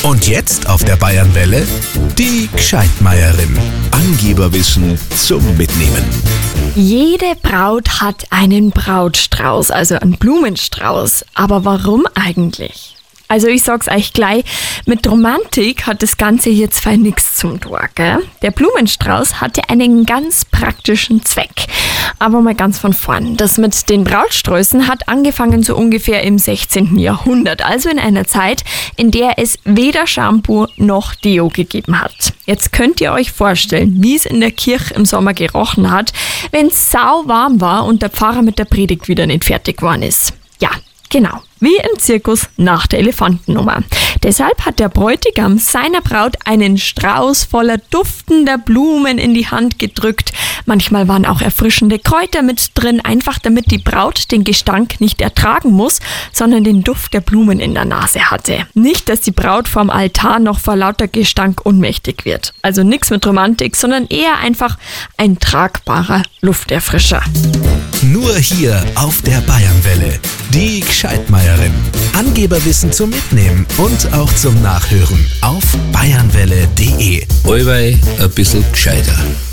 Und jetzt auf der Bayernwelle die Gescheitmeierin. Angeberwissen zum Mitnehmen. Jede Braut hat einen Brautstrauß, also einen Blumenstrauß. Aber warum eigentlich? Also ich sag's euch gleich, mit Romantik hat das Ganze jetzt zwar nichts zum tun, gell? Der Blumenstrauß hatte einen ganz praktischen Zweck. Aber mal ganz von vorn. Das mit den Brautsträußen hat angefangen so ungefähr im 16. Jahrhundert. Also in einer Zeit, in der es weder Shampoo noch Deo gegeben hat. Jetzt könnt ihr euch vorstellen, wie es in der Kirche im Sommer gerochen hat, wenn es sau warm war und der Pfarrer mit der Predigt wieder nicht fertig geworden ist. Ja, genau. Wie im Zirkus nach der Elefantennummer. Deshalb hat der Bräutigam seiner Braut einen Strauß voller duftender Blumen in die Hand gedrückt. Manchmal waren auch erfrischende Kräuter mit drin, einfach damit die Braut den Gestank nicht ertragen muss, sondern den Duft der Blumen in der Nase hatte. Nicht, dass die Braut vorm Altar noch vor lauter Gestank ohnmächtig wird. Also nichts mit Romantik, sondern eher einfach ein tragbarer Lufterfrischer. Nur hier auf der Bayernwelle. Die Gescheitmeierin. Angeberwissen zum Mitnehmen und auch zum Nachhören auf bayernwelle.de. Allweil ein bisschen gescheiter.